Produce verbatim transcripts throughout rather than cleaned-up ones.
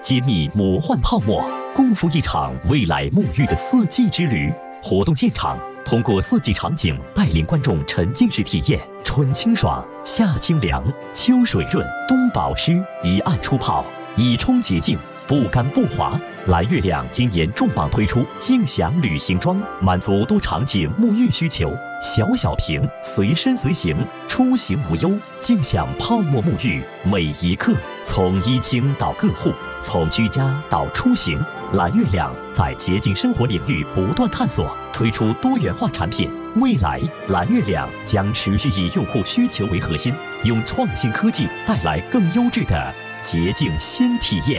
揭秘魔幻泡沫，共赴一场未来沐浴的四季之旅。活动现场通过四季场景带领观众沉浸式体验春清爽、夏清凉、秋水润、冬保湿，一按出泡，以冲洁净，不干不滑。蓝月亮今年重磅推出静享旅行装，满足多场景沐浴需求，小小瓶，随身随行，出行无忧。静享泡沫沐浴，每一刻，从衣清到个护，从居家到出行，蓝月亮在洁净生活领域不断探索，推出多元化产品。未来，蓝月亮将持续以用户需求为核心，用创新科技带来更优质的洁净新体验。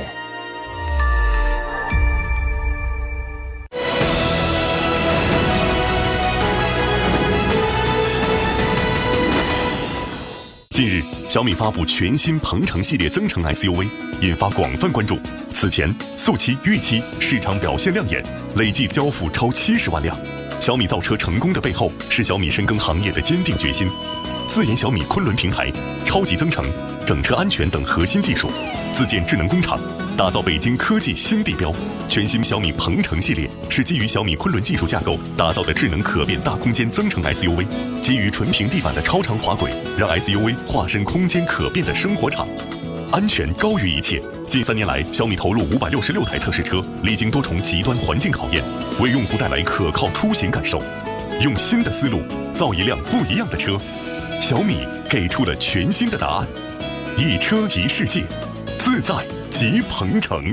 近日，小米发布全新鹏程系列增程 S U V， 引发广泛关注。此前，速七、预期市场表现亮眼，累计交付超七十万辆。小米造车成功的背后，是小米深耕行业的坚定决心。自研小米昆仑平台、超级增程、整车安全等核心技术，自建智能工厂，打造北京科技新地标。全新小米鹏程系列是基于小米昆仑技术架构打造的智能可变大空间增程 S U V， 基于纯平地板的超长滑轨，让 S U V 化身空间可变的生活场。安全高于一切。近三年来，小米投入五百六十六台测试车，历经多重极端环境考验，为用户带来可靠出行感受。用新的思路造一辆不一样的车，小米给出了全新的答案：一车一世界，自在即鹏程。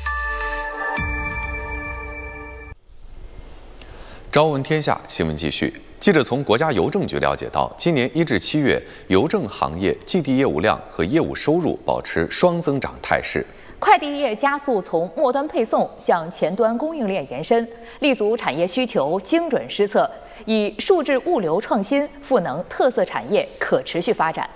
朝闻天下新闻继续。记者从国家邮政局了解到，今年一至七月，邮政行业寄递业务量和业务收入保持双增长态势。 快递业加速从末端配送向前端供应链延伸，立足产业需求，精准施策，以数字物流创新赋能特色产业可持续发展。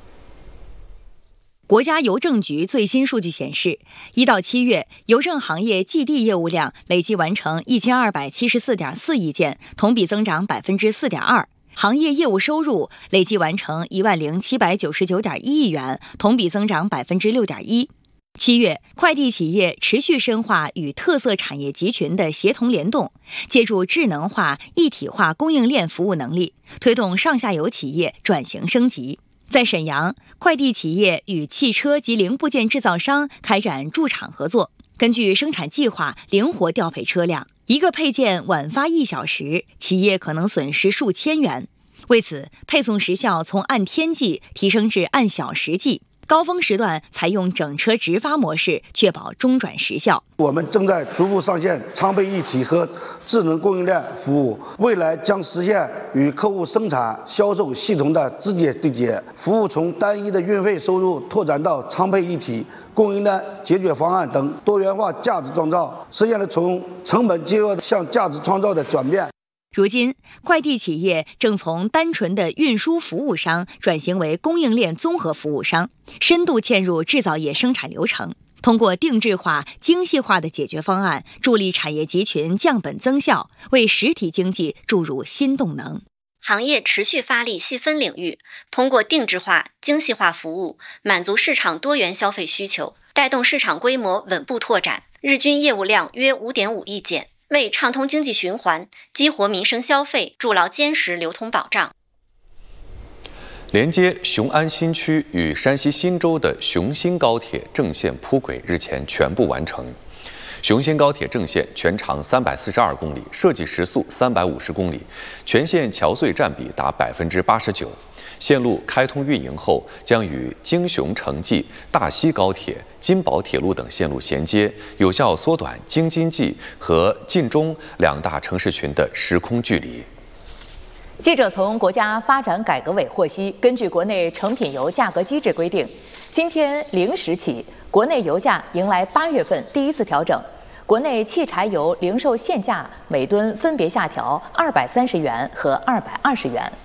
国家邮政局最新数据显示，一到七月，邮政行业寄递业务量累计完成一千二百七十四点四亿件，同比增长百分之四点二。行业业务收入累计完成一万零七百九十九点一亿元，同比增长百分之六点一。七月，快递企业持续深化与特色产业集群的协同联动，借助智能化、一体化供应链服务能力，推动上下游企业转型升级。在沈阳，快递企业与汽车及零部件制造商开展驻厂合作，根据生产计划灵活调配车辆，一个配件晚发一小时，企业可能损失数千元。为此，配送时效从按天计提升至按小时计，高峰时段采用整车直发模式，确保中转时效。 我们正在逐步上线仓配一体和智能供应链服务，未来将实现与客户生产、销售系统的直接对接，服务从单一的运费收入拓展到仓配一体、供应链解决方案等多元化价值创造，实现了从成本节约向价值创造的转变。 如今，快递企业正从单纯的运输服务商转型为供应链综合服务商，深度嵌入制造业生产流程，通过定制化、精细化的解决方案，助力产业集群降本增效，为实体经济注入新动能。 行业持续发力细分领域，通过定制化、精细化服务，满足市场多元消费需求，带动市场规模稳步拓展，日均业务量约 五点五亿件。为畅通经济循环、激活民生消费筑牢坚实流通保障。 连接雄安新区与山西忻州的雄新高铁正线铺轨日前全部完成。雄新高铁正线全长三百四十二公里，设计时速三百五十公里，全线桥隧占比达百分之八十九。线路开通运营后，将与京雄城际、大西高铁、金宝铁路等线路衔接，有效缩短京津冀和晋中两大城市群的时空距离。 记者从国家发展改革委获悉，根据国内成品油价格机制规定，今天零时起，国内油价迎来八月份第一次调整。国内汽柴油零售限价每吨分别下调二百三十元和二百二十元。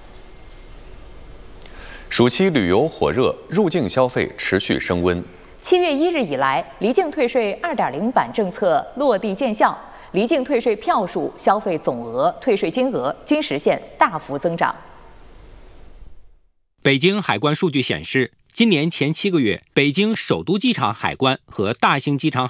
暑期旅游火热，入境消费持续升温。 七月一日以来，离境退税 二点零 版政策落地见效，离境退税票数、消费总额、退税金额均实现大幅增长。 北京海关数据显示，今年前七个月，北京首都机场海关和大型机场